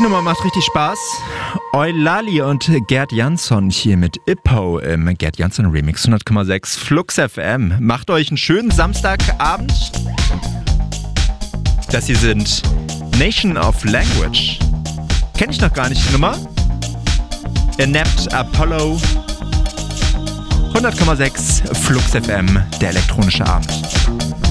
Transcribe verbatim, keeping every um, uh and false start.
Nummer macht richtig Spaß. Eulali und Gerd Jansson hier mit Ippo im Gerd Jansson Remix hundert Komma sechs Flux F M. Macht euch einen schönen Samstagabend. Das hier sind Nation of Language. Kenn ich noch gar nicht die Nummer. Inept Apollo. hundert Komma sechs Flux F M, der elektronische Abend.